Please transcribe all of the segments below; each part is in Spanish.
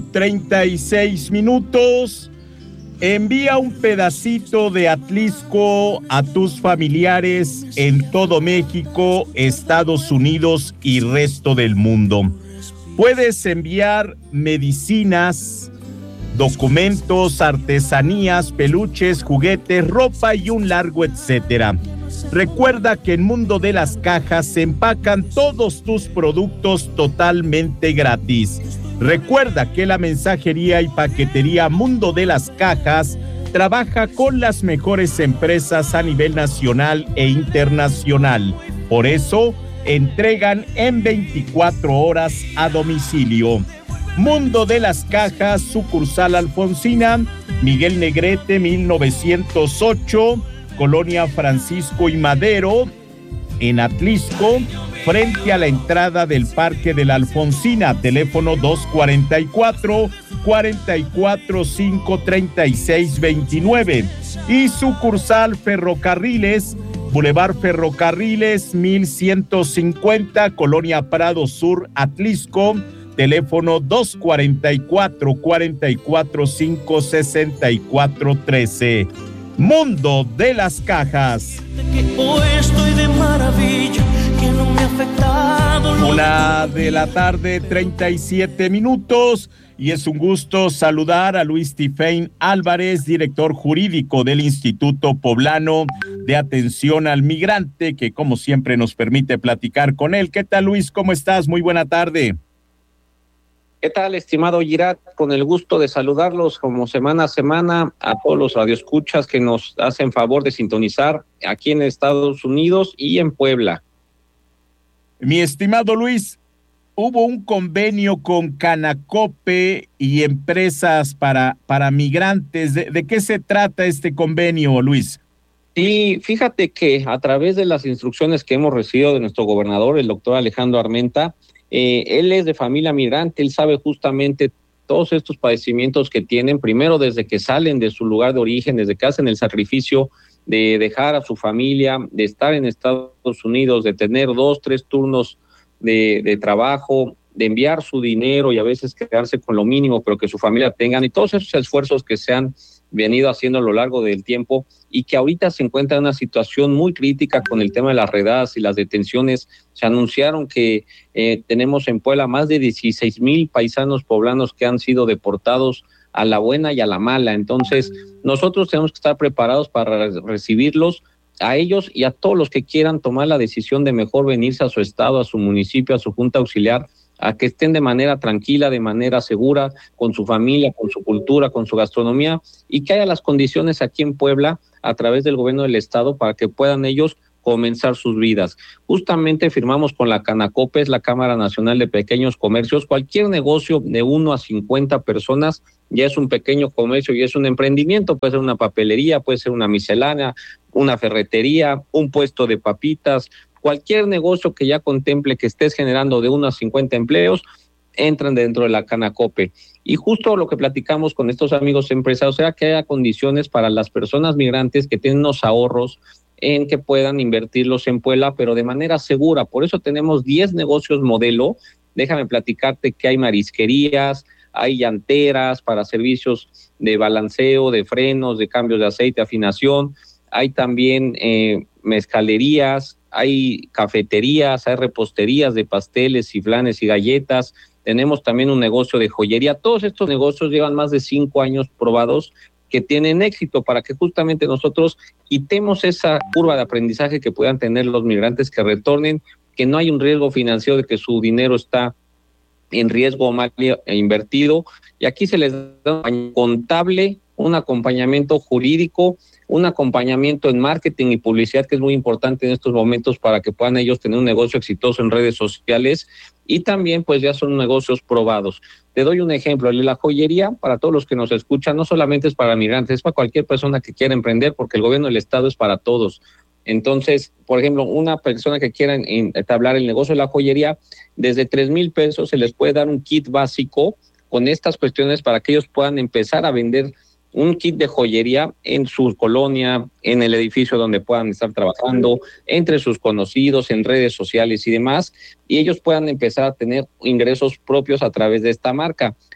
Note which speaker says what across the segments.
Speaker 1: 36 minutos. Envía un pedacito de Atlisco a tus familiares en todo México, Estados Unidos y resto del mundo. Puedes enviar medicinas, documentos, artesanías, peluches, juguetes, ropa y un largo etcétera. Recuerda que en Mundo de las Cajas se empacan todos tus productos totalmente gratis. Recuerda que la mensajería y paquetería Mundo de las Cajas trabaja con las mejores empresas a nivel nacional e internacional. Por eso, entregan en 24 horas a domicilio. Mundo de las Cajas, sucursal Alfonsina, Miguel Negrete 1908, Colonia Francisco y Madero, en Atlisco, frente a la entrada del Parque de la Alfonsina, teléfono 244-536-29, y sucursal Ferrocarriles, Boulevard Ferrocarriles 1150, Colonia Prado Sur, Atlisco, teléfono 244-445-6413. Mundo de las Cajas.
Speaker 2: Estoy de maravilla, que no me ha afectado.
Speaker 1: 1:37 y es un gusto saludar a Luis Tifein Álvarez, director jurídico del Instituto Poblano de Atención al Migrante, que como siempre nos permite platicar con él. ¿Qué tal, Luis? ¿Cómo estás? Muy buena tarde.
Speaker 3: ¿Qué tal, estimado Girat? Con el gusto de saludarlos como semana a semana a todos los radioescuchas que nos hacen favor de sintonizar aquí en Estados Unidos y en Puebla.
Speaker 1: Mi estimado Luis, hubo un convenio con Canacope y empresas para migrantes. ¿De qué se trata este convenio, Luis?
Speaker 3: Sí, fíjate que a través de las instrucciones que hemos recibido de nuestro gobernador, el doctor Alejandro Armenta, él es de familia migrante, él sabe justamente todos estos padecimientos que tienen, primero desde que salen de su lugar de origen, desde que hacen el sacrificio de dejar a su familia, de estar en Estados Unidos, de tener 2, 3 turnos de trabajo, de enviar su dinero y a veces quedarse con lo mínimo, pero que su familia tengan, y todos esos esfuerzos que se han venido haciendo a lo largo del tiempo y que ahorita se encuentra en una situación muy crítica con el tema de las redadas y las detenciones. Se anunciaron que tenemos en Puebla más de 16,000 paisanos poblanos que han sido deportados a la buena y a la mala. Entonces, nosotros tenemos que estar preparados para recibirlos, a ellos y a todos los que quieran tomar la decisión de mejor venirse a su estado, a su municipio, a su junta auxiliar, a que estén de manera tranquila, de manera segura, con su familia, con su cultura, con su gastronomía, y que haya las condiciones aquí en Puebla a través del gobierno del estado para que puedan ellos comenzar sus vidas. Justamente firmamos con la Canacope, es la Cámara Nacional de Pequeños Comercios. Cualquier negocio de 1 a 50 personas ya es un pequeño comercio y es un emprendimiento. Puede ser una papelería, puede ser una miscelánea, una ferretería, un puesto de papitas. Cualquier negocio que ya contemple que estés generando de 1 a 50 empleos, entran dentro de la Canacope. Y justo lo que platicamos con estos amigos empresarios era que haya condiciones para las personas migrantes que tienen unos ahorros en que puedan invertirlos en Puebla, pero de manera segura. Por eso tenemos 10 negocios modelo. Déjame platicarte que hay marisquerías, hay llanteras para servicios de balanceo, de frenos, de cambios de aceite, afinación. Hay también mezcalerías, hay cafeterías, hay reposterías de pasteles y flanes y galletas. Tenemos también un negocio de joyería. Todos estos negocios llevan más de 5 años probados que tienen éxito para que justamente nosotros quitemos esa curva de aprendizaje que puedan tener los migrantes, que retornen, que no hay un riesgo financiero de que su dinero está en riesgo mal invertido. Y aquí se les da un contable, un acompañamiento jurídico, un acompañamiento en marketing y publicidad, que es muy importante en estos momentos para que puedan ellos tener un negocio exitoso en redes sociales, y también pues ya son negocios probados. Te doy un ejemplo, la joyería, para todos los que nos escuchan, no solamente es para migrantes, es para cualquier persona que quiera emprender, porque el gobierno del estado es para todos. Entonces, por ejemplo, una persona que quiera entablar el negocio de la joyería, desde 3,000 pesos se les puede dar un kit básico con estas cuestiones para que ellos puedan empezar a vender un kit de joyería en su colonia, en el edificio donde puedan estar trabajando, entre sus conocidos, en redes sociales y demás, y ellos puedan empezar a tener ingresos propios a través de esta marca.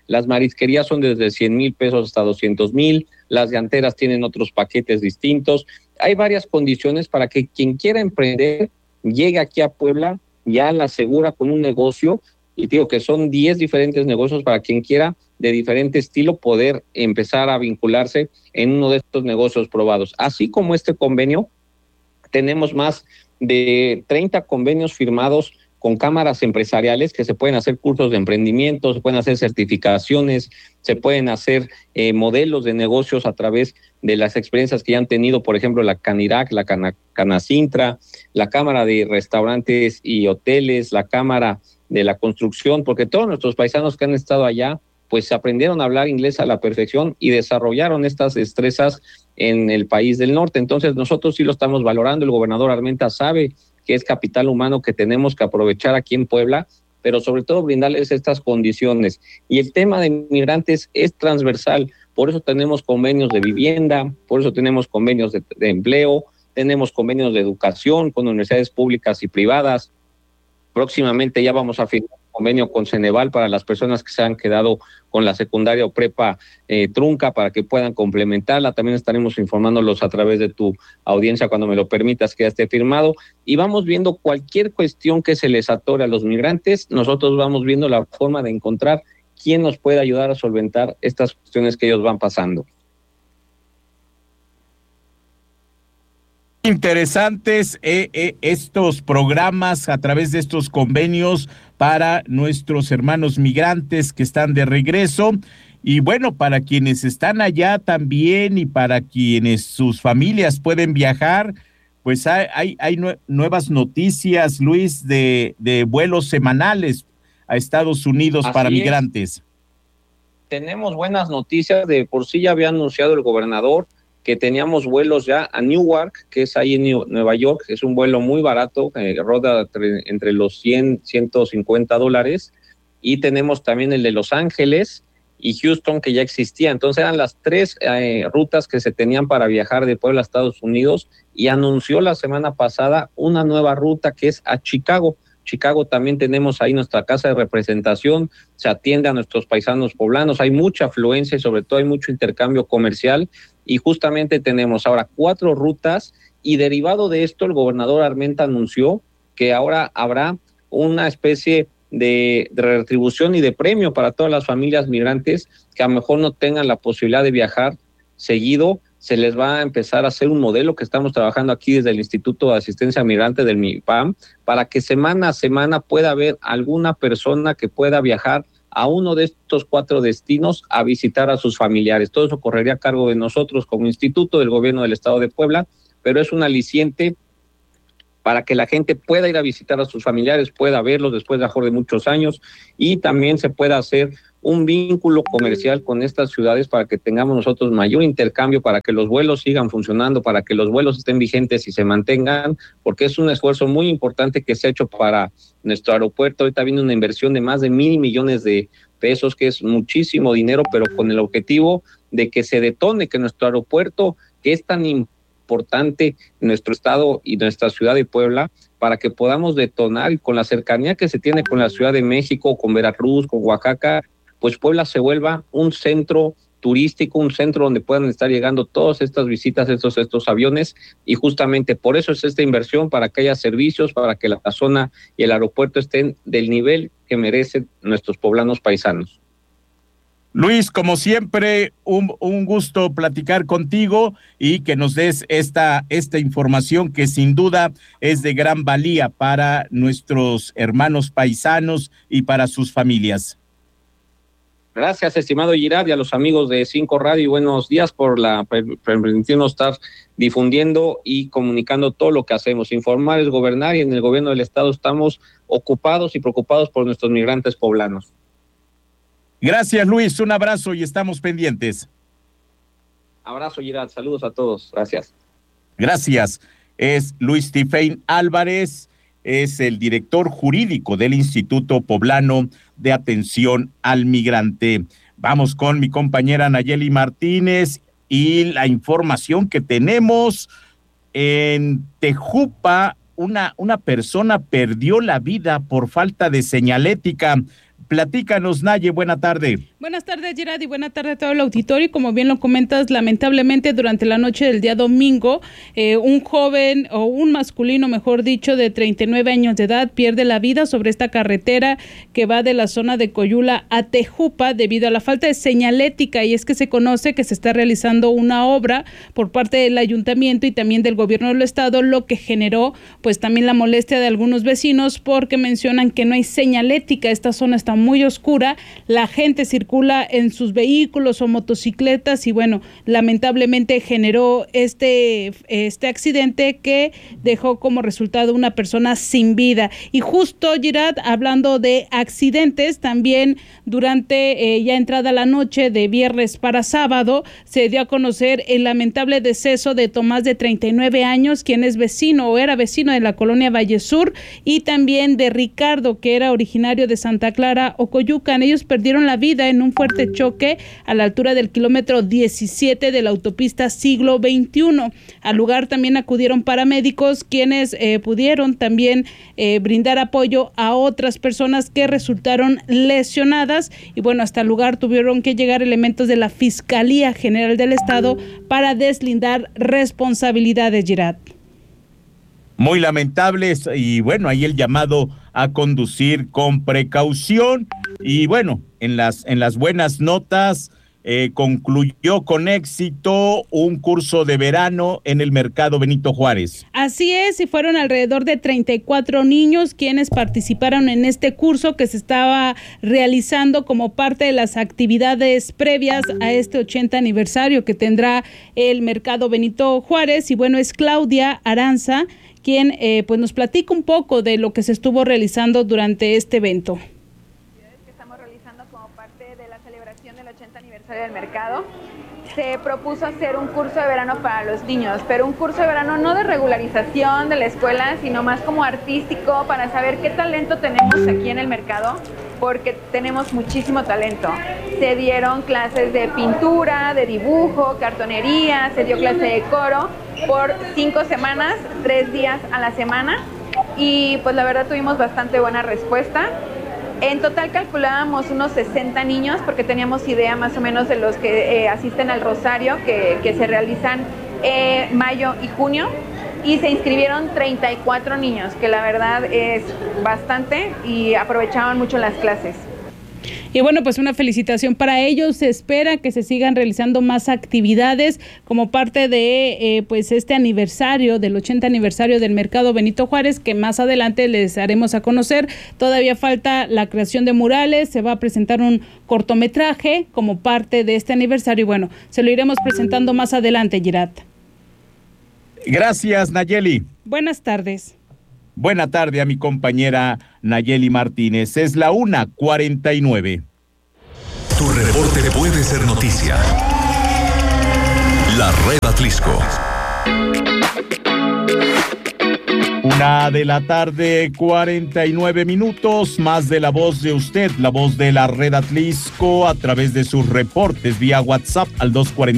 Speaker 3: las marisquerías son desde 100,000 pesos hasta 200,000, las llanteras tienen otros paquetes distintos. Hay varias condiciones para que quien quiera emprender llegue aquí a Puebla, ya la asegura con un negocio, y digo que son 10 diferentes negocios para quien quiera de diferente estilo poder empezar a vincularse en uno de estos negocios probados. Así como este convenio, tenemos más de 30 convenios firmados con cámaras empresariales que se pueden hacer cursos de emprendimiento, se pueden hacer certificaciones, se pueden hacer modelos de negocios a través de las experiencias que ya han tenido, por ejemplo, la Canirac, la Canacintra, la Cámara de Restaurantes y Hoteles, la Cámara de la Construcción, porque todos nuestros paisanos que han estado allá, pues aprendieron a hablar inglés a la perfección y desarrollaron estas destrezas en el país del norte. Entonces nosotros sí lo estamos valorando, el gobernador Armenta sabe que es capital humano que tenemos que aprovechar aquí en Puebla, pero sobre todo brindarles estas condiciones. Y el tema de migrantes es transversal, por eso tenemos convenios de vivienda, por eso tenemos convenios de empleo, tenemos convenios de educación con universidades públicas y privadas. Próximamente ya vamos a firmar un convenio con Ceneval para las personas que se han quedado con la secundaria o prepa trunca para que puedan complementarla. También estaremos informándolos a través de tu audiencia cuando me lo permitas que ya esté firmado. Y vamos viendo cualquier cuestión que se les atore a los migrantes. Nosotros vamos viendo la forma de encontrar quién nos puede ayudar a solventar estas cuestiones que ellos van pasando.
Speaker 1: Interesantes estos programas a través de estos convenios para nuestros hermanos migrantes que están de regreso, y bueno, para quienes están allá también y para quienes sus familias pueden viajar, pues hay nuevas noticias, Luis, de vuelos semanales a Estados Unidos. Así para migrantes.
Speaker 3: Tenemos buenas noticias, de por sí ya había anunciado el gobernador que teníamos vuelos ya a Newark, que es ahí en Nueva York. Es un vuelo muy barato, roda entre los $100, $150, y tenemos también el de Los Ángeles y Houston, que ya existía. Entonces eran las 3 rutas que se tenían para viajar de Puebla a Estados Unidos, y anunció la semana pasada una nueva ruta que es a Chicago. Chicago también tenemos ahí nuestra casa de representación, se atiende a nuestros paisanos poblanos, hay mucha afluencia y sobre todo hay mucho intercambio comercial, y justamente tenemos ahora 4 rutas, y derivado de esto el gobernador Armenta anunció que ahora habrá una especie de retribución y de premio para todas las familias migrantes que a lo mejor no tengan la posibilidad de viajar seguido. Se les va a empezar a hacer un modelo que estamos trabajando aquí desde el Instituto de Asistencia Migrante del MIPAM, para que semana a semana pueda haber alguna persona que pueda viajar a uno de estos 4 destinos a visitar a sus familiares. Todo eso correría a cargo de nosotros como instituto del gobierno del estado de Puebla, pero es un aliciente para que la gente pueda ir a visitar a sus familiares, pueda verlos después de muchos años, y también se pueda hacer un vínculo comercial con estas ciudades para que tengamos nosotros mayor intercambio, para que los vuelos sigan funcionando, para que los vuelos estén vigentes y se mantengan, porque es un esfuerzo muy importante que se ha hecho para nuestro aeropuerto. Ahorita viene una inversión de más de 1,000 millones de pesos, que es muchísimo dinero, pero con el objetivo de que se detone, que nuestro aeropuerto, que es tan importante en nuestro estado y nuestra ciudad de Puebla, para que podamos detonar, y con la cercanía que se tiene con la Ciudad de México, con Veracruz, con Oaxaca, pues Puebla se vuelva un centro turístico, un centro donde puedan estar llegando todas estas visitas, estos aviones, y justamente por eso es esta inversión, para que haya servicios, para que la zona y el aeropuerto estén del nivel que merecen nuestros poblanos paisanos.
Speaker 1: Luis, como siempre, un gusto platicar contigo y que nos des esta información que sin duda es de gran valía para nuestros hermanos paisanos y para sus familias.
Speaker 3: Gracias, estimado Girard, y a los amigos de 5 Radio, buenos días por permitirnos estar difundiendo y comunicando todo lo que hacemos. Informar es gobernar, y en el gobierno del estado estamos ocupados y preocupados por nuestros migrantes poblanos.
Speaker 1: Gracias, Luis, un abrazo y estamos pendientes.
Speaker 3: Abrazo, Girard, saludos a todos, gracias.
Speaker 1: Gracias. Es Luis Tifein Álvarez, es el director jurídico del Instituto Poblano de Atención al Migrante. Vamos con mi compañera Nayeli Martínez y la información que tenemos en Tejupa. Una persona perdió la vida por falta de señalética. Platícanos, Naye, buena tarde.
Speaker 4: Buenas tardes, Gerard, y buena tarde a todo el auditorio. Y como bien lo comentas, lamentablemente durante la noche del día domingo, un joven, o un masculino, mejor dicho, de 39 años de edad, pierde la vida sobre esta carretera que va de la zona de Coyula a Tejupa debido a la falta de señalética, y es que se conoce que se está realizando una obra por parte del ayuntamiento y también del gobierno del estado, lo que generó pues también la molestia de algunos vecinos porque mencionan que no hay señalética. Esta zona está muy oscura, la gente circula en sus vehículos o motocicletas y bueno, lamentablemente generó este accidente que dejó como resultado una persona sin vida. Y justo, Gerard, hablando de accidentes, también durante ya entrada la noche de viernes para sábado, se dio a conocer el lamentable deceso de Tomás, de 39 años, quien es vecino o era vecino de la colonia Valle Sur, y también de Ricardo, que era originario de Santa Clara, Ocoyucan. Ellos perdieron la vida en un fuerte choque a la altura del kilómetro 17 de la autopista Siglo XXI. Al lugar también acudieron paramédicos, quienes pudieron también brindar apoyo a otras personas que resultaron lesionadas, y bueno, hasta el lugar tuvieron que llegar elementos de la Fiscalía General del Estado para deslindar responsabilidades, Gerard.
Speaker 1: Muy lamentables, y bueno, ahí el llamado a conducir con precaución. Y bueno, en las buenas notas, concluyó con éxito un curso de verano en el Mercado Benito Juárez.
Speaker 4: Así es, y fueron alrededor de 34 niños quienes participaron en este curso que se estaba realizando como parte de las actividades previas a este 80 aniversario que tendrá el Mercado Benito Juárez. Y bueno, es Claudia Aranza quien pues nos platica un poco de lo que se estuvo realizando durante este evento.
Speaker 5: Que estamos realizando como parte de la celebración del 80 aniversario del mercado, se propuso hacer un curso de verano para los niños, pero un curso de verano no de regularización de la escuela, sino más como artístico, para saber qué talento tenemos aquí en el mercado, porque tenemos muchísimo talento. Se dieron clases de pintura, de dibujo, cartonería, se dio clase de coro por 5 semanas, 3 días a la semana, y pues la verdad tuvimos bastante buena respuesta. En total calculábamos unos 60 niños, porque teníamos idea más o menos de los que asisten al Rosario, que se realizan mayo y junio, y se inscribieron 34 niños, que la verdad es bastante, y aprovechaban mucho las clases.
Speaker 4: Y bueno, pues una felicitación para ellos. Se espera que se sigan realizando más actividades como parte de pues este aniversario, del 80 aniversario del Mercado Benito Juárez, que más adelante les haremos a conocer. Todavía falta la creación de murales, se va a presentar un cortometraje como parte de este aniversario, y bueno, se lo iremos presentando más adelante, Gerard.
Speaker 1: Gracias, Nayeli.
Speaker 4: Buenas tardes.
Speaker 1: Buena tarde a mi compañera Nayeli Martínez. Es la 1:49.
Speaker 6: Tu reporte puede ser noticia. La Red Atlisco.
Speaker 1: 1:49 p.m, más de la voz de usted, la voz de la Red Atlisco, a través de sus reportes vía WhatsApp al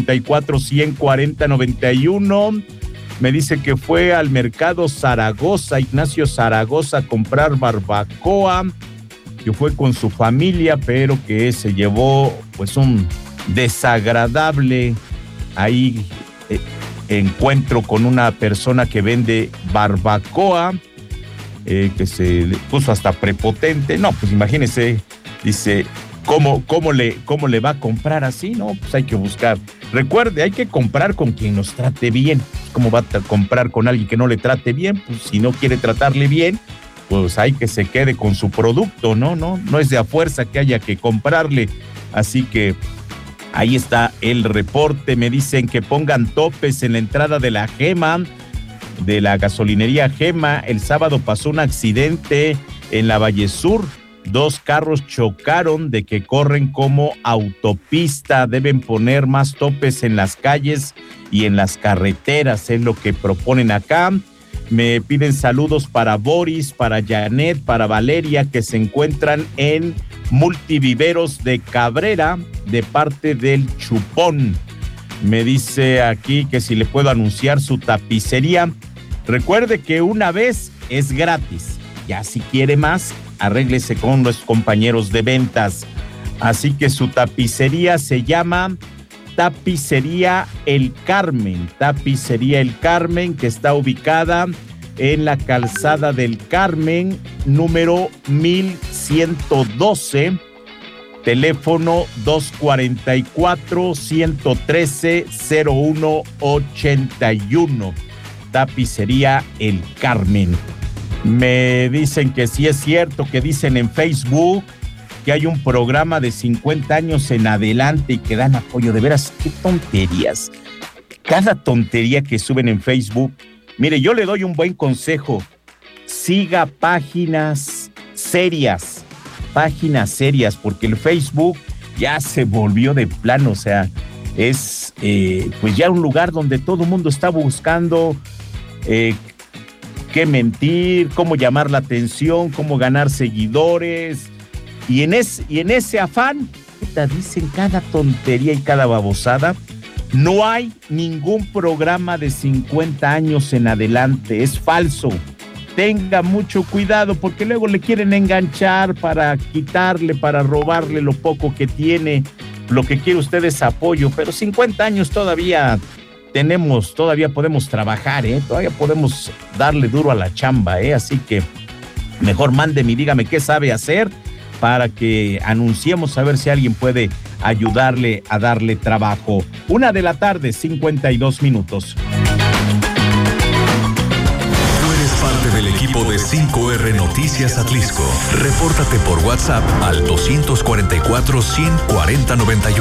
Speaker 1: 244-140-91. Me dice que fue al mercado Zaragoza, Ignacio Zaragoza, a comprar barbacoa, que fue con su familia, pero que se llevó pues un desagradable ahí encuentro con una persona que vende barbacoa, que se le puso hasta prepotente. No, pues imagínese, dice, ¿cómo le va a comprar así? No, pues hay que buscar. Recuerde, hay que comprar con quien nos trate bien. ¿Cómo va a comprar con alguien que no le trate bien? Pues si no quiere tratarle bien, pues hay que se quede con su producto, ¿no? No es de a fuerza que haya que comprarle. Así que ahí está el reporte. Me dicen que pongan topes en la entrada de la Gema, de la gasolinería Gema. El sábado pasó un accidente en la Valle Sur. 2 carros chocaron, de que corren como autopista. Deben poner más topes en las calles y en las carreteras, es lo que proponen acá. Me piden saludos para Boris, para Janet, para Valeria, que se encuentran en Multiviveros de Cabrera, de parte del Chupón. Me dice aquí que si le puedo anunciar su tapicería. Recuerde que una vez es gratis, ya si quiere más, arréglese con los compañeros de ventas. Así que su tapicería se llama Tapicería El Carmen. Tapicería El Carmen, que está ubicada en la Calzada del Carmen, número 1112, teléfono 244-113-0181. Tapicería El Carmen. Me dicen que sí es cierto, que dicen en Facebook que hay un programa de 50 años en adelante y que dan apoyo. De veras, qué tonterías. Cada tontería que suben en Facebook. Mire, yo le doy un buen consejo. Siga páginas serias, porque el Facebook ya se volvió de plano. O sea, es pues ya un lugar donde todo el mundo está buscando qué mentir, cómo llamar la atención, cómo ganar seguidores. Y en ese afán, te dicen cada tontería y cada babosada. No hay ningún programa de 50 años en adelante, es falso. Tenga mucho cuidado porque luego le quieren enganchar para quitarle, para robarle lo poco que tiene. Lo que quiere usted es apoyo, pero 50 años todavía podemos trabajar, todavía podemos darle duro a la chamba, así que mejor mándeme y dígame qué sabe hacer para que anunciemos a ver si alguien puede ayudarle a darle trabajo. 1:00 52 minutos.
Speaker 6: Tú eres parte del equipo de 5R Noticias Atlixco. Repórtate por WhatsApp al 244-140-91.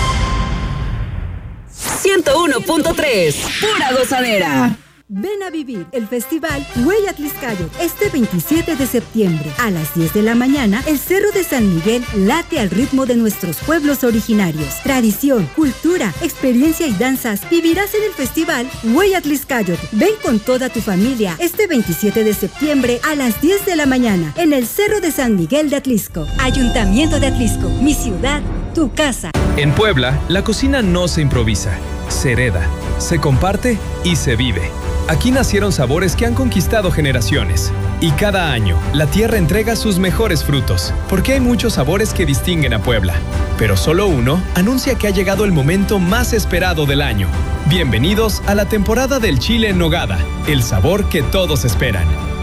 Speaker 7: 101.3, pura gozadera.
Speaker 8: Ven a vivir el festival Huey Atlixcáyotl este 27 de septiembre. A las 10 de la mañana, el Cerro de San Miguel late al ritmo de nuestros pueblos originarios. Tradición, cultura, experiencia y danzas vivirás en el festival Huey Atlixcáyotl. Ven con toda tu familia este 27 de septiembre a las 10 de la mañana en el Cerro de San Miguel de Atlixco. Ayuntamiento de Atlixco, mi ciudad, tu casa.
Speaker 9: En Puebla, la cocina no se improvisa, se hereda, se comparte y se vive. Aquí nacieron sabores que han conquistado generaciones. Y cada año, la tierra entrega sus mejores frutos, porque hay muchos sabores que distinguen a Puebla. Pero solo uno anuncia que ha llegado el momento más esperado del año. Bienvenidos a la temporada del chile en nogada, el sabor que todos esperan.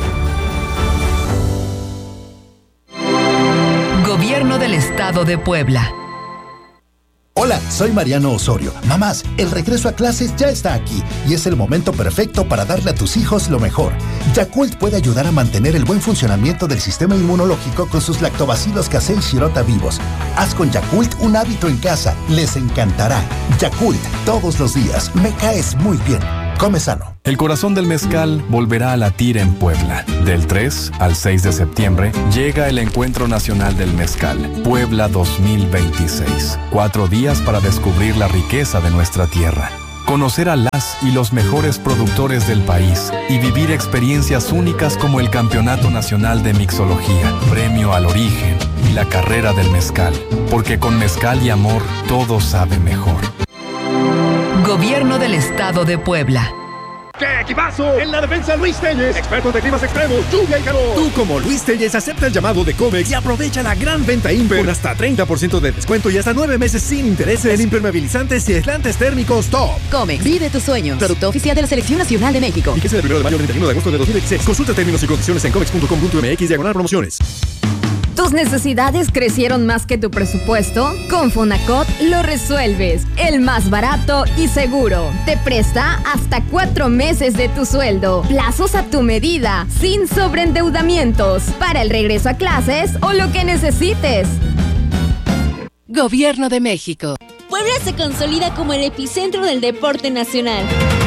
Speaker 7: Gobierno del Estado de Puebla.
Speaker 10: Hola, soy Mariano Osorio. Mamás, el regreso a clases ya está aquí y es el momento perfecto para darle a tus hijos lo mejor. Yakult puede ayudar a mantener el buen funcionamiento del sistema inmunológico con sus lactobacilos casei shirota vivos. Haz con Yakult un hábito en casa. Les encantará. Yakult, todos los días. Me caes muy bien. Come sano.
Speaker 11: El corazón del mezcal volverá a latir en Puebla. Del 3 al 6 de septiembre llega el Encuentro Nacional del Mezcal, Puebla 2026. 4 días para descubrir la riqueza de nuestra tierra, conocer a las y los mejores productores del país y vivir experiencias únicas como el Campeonato Nacional de Mixología, Premio al Origen y la Carrera del Mezcal. Porque con mezcal y amor todo sabe mejor.
Speaker 7: Gobierno del Estado de Puebla.
Speaker 12: ¡Qué equipazo! En la defensa, Luis Telles, experto de climas extremos, lluvia y calor. Tú, como Luis Telles, acepta el llamado de Comex y aprovecha la gran venta Imper con hasta 30% de descuento y hasta 9 meses sin intereses en impermeabilizantes y aislantes térmicos top.
Speaker 13: Comex, vive tus sueños. Producto oficial de la Selección Nacional de México.
Speaker 12: Fíjese del 1 de mayo al 31 de agosto de 2016. Consulta términos y condiciones en comex.com.mx/promociones.
Speaker 14: ¿Tus necesidades crecieron más que tu presupuesto? Con Fonacot lo resuelves. El más barato y seguro. Te presta hasta 4 meses de tu sueldo. Plazos a tu medida, sin sobreendeudamientos. Para el regreso a clases o lo que necesites.
Speaker 7: Gobierno de México.
Speaker 15: Puebla se consolida como el epicentro del deporte nacional.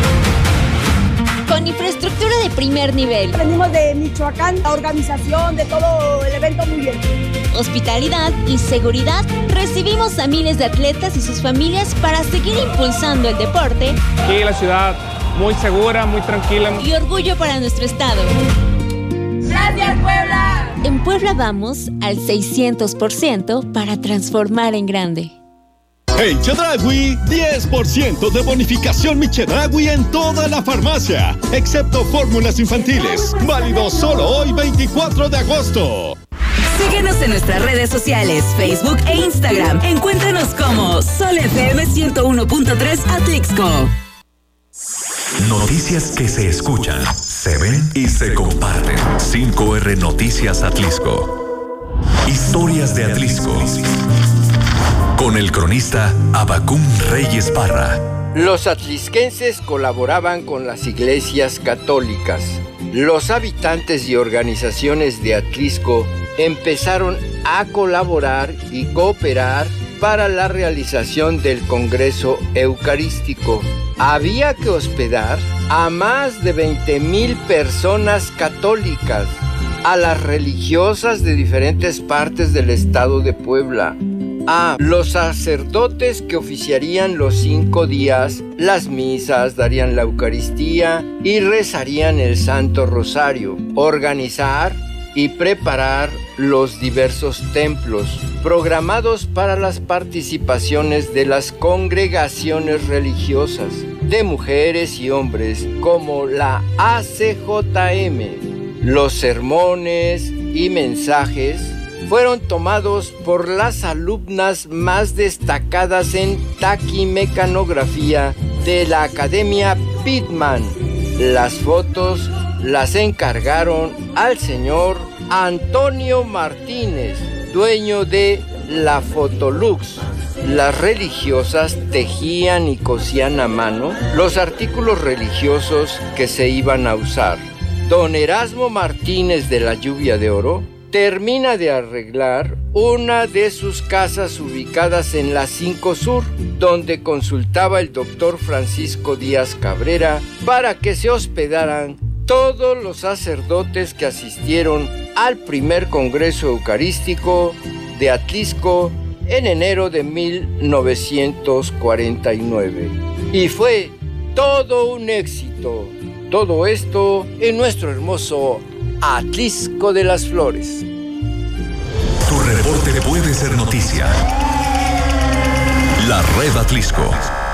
Speaker 15: Con infraestructura de primer nivel.
Speaker 16: Venimos de Michoacán, la organización de todo el evento muy bien.
Speaker 15: Hospitalidad y seguridad. Recibimos a miles de atletas y sus familias para seguir impulsando el deporte.
Speaker 17: Aquí la ciudad muy segura, muy tranquila.
Speaker 15: Y orgullo para nuestro estado.
Speaker 16: ¡Gracias, Puebla!
Speaker 15: En Puebla vamos al 600% para transformar en grande.
Speaker 18: En Chedraui, 10% de bonificación Mi Chedraui en toda la farmacia, excepto fórmulas infantiles. Válido solo hoy, 24 de agosto.
Speaker 7: Síguenos en nuestras redes sociales, Facebook e Instagram. Encuéntranos como Sol FM 101.3 Atlixco.
Speaker 6: Noticias que se escuchan, se ven y se comparten. 5R Noticias Atlixco. Historias de Atlixco. Con el cronista Abacún Reyes Parra.
Speaker 19: Los atlisquenses colaboraban con las iglesias católicas. Los habitantes y organizaciones de Atlixco empezaron a colaborar y cooperar para la realización del Congreso Eucarístico. Había que hospedar a más de 20,000 personas católicas, a las religiosas de diferentes partes del estado de Puebla, a los sacerdotes que oficiarían los 5 días, las misas, darían la Eucaristía y rezarían el Santo Rosario, organizar y preparar los diversos templos programados para las participaciones de las congregaciones religiosas de mujeres y hombres como la ACJM. Los sermones y mensajes fueron tomados por las alumnas más destacadas en taquimecanografía de la Academia Pitman. Las fotos las encargaron al señor Antonio Martínez, dueño de la Fotolux. Las religiosas tejían y cosían a mano los artículos religiosos que se iban a usar. Don Erasmo Martínez de la Lluvia de Oro termina de arreglar una de sus casas ubicadas en la 5 Sur, donde consultaba el doctor Francisco Díaz Cabrera para que se hospedaran todos los sacerdotes que asistieron al primer Congreso Eucarístico de Atlixco en enero de 1949. Y fue todo un éxito. Todo esto en nuestro hermoso Atlixco de las Flores.
Speaker 6: Tu reporte puede ser noticia. La Red Atlixco.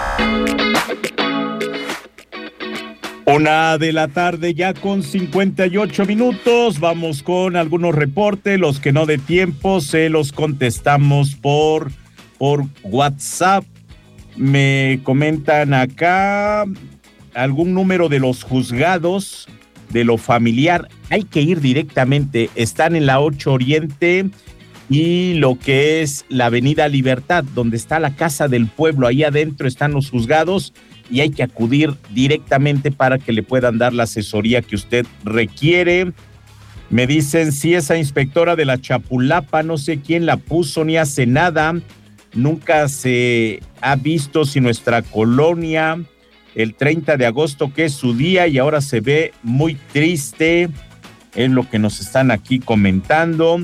Speaker 1: 1 de la tarde ya con 58 minutos. Vamos con algunos reportes. Los que no dé tiempo se los contestamos por WhatsApp. Me comentan acá algún número de los juzgados de lo familiar. Hay que ir directamente. Están en la 8 Oriente y lo que es la Avenida Libertad, donde está la Casa del Pueblo. Ahí adentro están los juzgados y hay que acudir directamente para que le puedan dar la asesoría que usted requiere. Me dicen, si esa inspectora de la Chapulapa, no sé quién la puso ni hace nada, nunca se ha visto si nuestra colonia, el 30 de agosto, que es su día, y ahora se ve muy triste, es lo que nos están aquí comentando.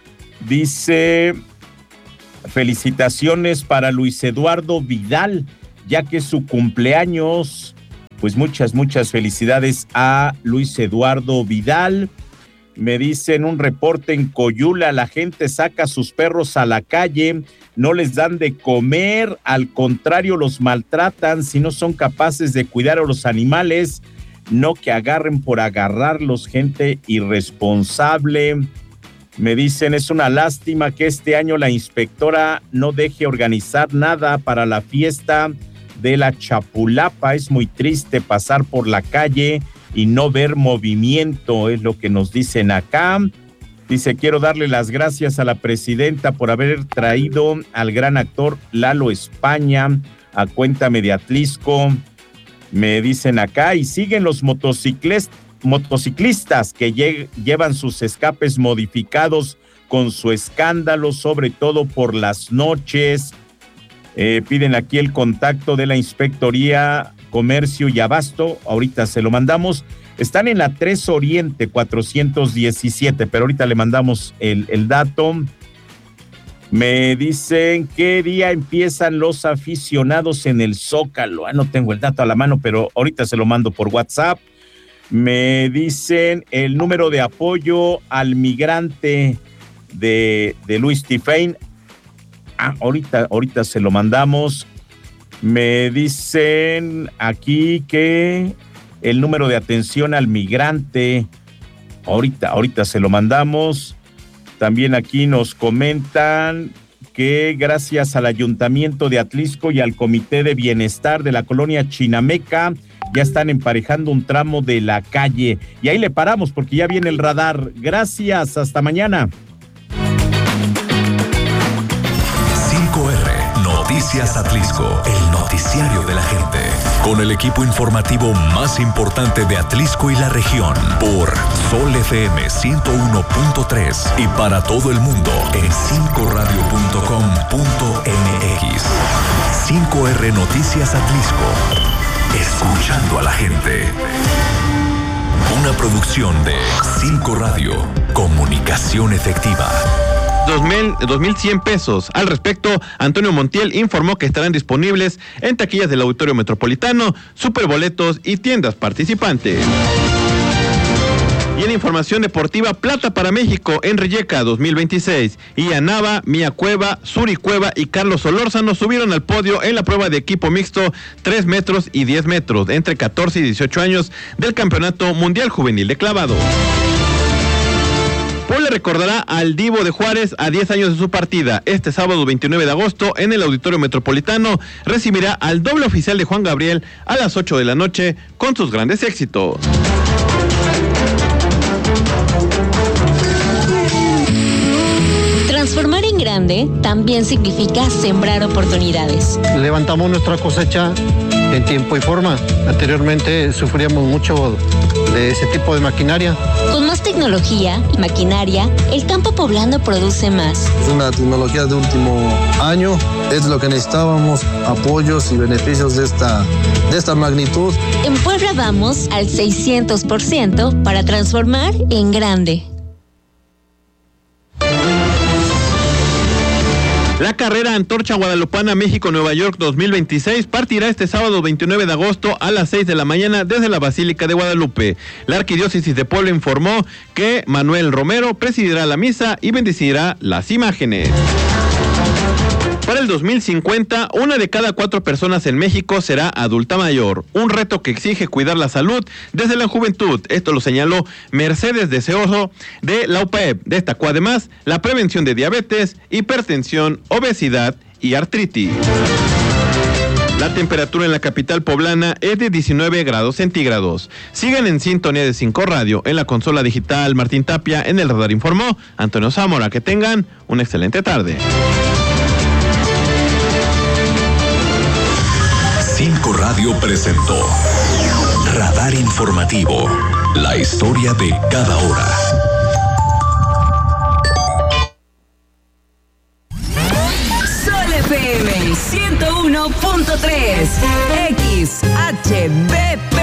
Speaker 1: Dice, felicitaciones para Luis Eduardo Vidal, ya que es su cumpleaños. Pues muchas felicidades a Luis Eduardo Vidal. Me dicen un reporte en Coyula, la gente saca a sus perros a la calle, no les dan de comer, al contrario los maltratan si no son capaces de cuidar a los animales, no que agarren por agarrarlos, gente irresponsable. Me dicen, es una lástima que este año la inspectora no deje organizar nada para la fiesta de la Chapulapa. Es muy triste pasar por la calle y no ver movimiento, es lo que nos dicen acá. Dice, quiero darle las gracias a la presidenta por haber traído al gran actor Lalo España a Cuéntame de Atlixco. Me dicen acá, y siguen los motociclistas que llevan sus escapes modificados con su escándalo, sobre todo por las noches. Piden aquí el contacto de la Inspectoría Comercio y Abasto, ahorita se lo mandamos. Están en la 3 Oriente 417, pero ahorita le mandamos el dato. Me dicen, ¿qué día empiezan los aficionados en el Zócalo? No tengo el dato a la mano, pero ahorita se lo mando por WhatsApp. Me dicen el número de apoyo al migrante de Luis Tifain. Ahorita se lo mandamos. Me dicen aquí que el número de atención al migrante, ahorita se lo mandamos. También aquí nos comentan que gracias al Ayuntamiento de Atlixco y al Comité de Bienestar de la colonia Chinameca ya están emparejando un tramo de la calle. Y ahí le paramos porque ya viene el radar. Gracias, hasta mañana.
Speaker 6: 5R Noticias Atlixco, el noticiario de la gente. Con el equipo informativo más importante de Atlixco y la región. Por Sol FM 101.3 y para todo el mundo en 5radio.com.mx. 5R Noticias Atlixco. Escuchando a la gente. Una producción de 5 Radio. Comunicación efectiva.
Speaker 20: 2,100 pesos. Al respecto, Antonio Montiel informó que estarán disponibles en taquillas del Auditorio Metropolitano, superboletos y tiendas participantes. Y en información deportiva, plata para México en Rijeka 2026. Ian Nava, Mía Cueva, Suri Cueva y Carlos Solórzano subieron al podio en la prueba de equipo mixto 3 metros y 10 metros entre 14 y 18 años del Campeonato Mundial Juvenil de Clavado. Puebla recordará al Divo de Juárez a 10 años de su partida. Este sábado 29 de agosto en el Auditorio Metropolitano recibirá al doble oficial de Juan Gabriel a las 8 de la noche con sus grandes éxitos.
Speaker 15: Transformar en grande también significa sembrar oportunidades.
Speaker 21: Levantamos nuestra cosecha en tiempo y forma. Anteriormente sufríamos mucho de ese tipo de maquinaria.
Speaker 15: Con más tecnología y maquinaria, el campo poblano produce más.
Speaker 22: Es una tecnología de último año, es lo que necesitábamos, apoyos y beneficios de esta magnitud.
Speaker 15: En Puebla vamos al 600% para transformar en grande.
Speaker 20: La carrera Antorcha Guadalupana México-Nueva York 2026 partirá este sábado 29 de agosto a las 6 de la mañana desde la Basílica de Guadalupe. La Arquidiócesis de Puebla informó que Manuel Romero presidirá la misa y bendecirá las imágenes. Para el 2050, 1 de cada 4 personas en México será adulta mayor, un reto que exige cuidar la salud desde la juventud. Esto lo señaló Mercedes Deseoso de la UPAEP. Destacó además la prevención de diabetes, hipertensión, obesidad y artritis. La temperatura en la capital poblana es de 19 grados centígrados. Sigan en sintonía de 5 Radio. En la consola digital Martín Tapia, en el radar informó Antonio Zamora. Que tengan una excelente tarde.
Speaker 6: 5 Radio presentó Radar Informativo, la historia de cada hora.
Speaker 7: Sol FM 101.3 XHBP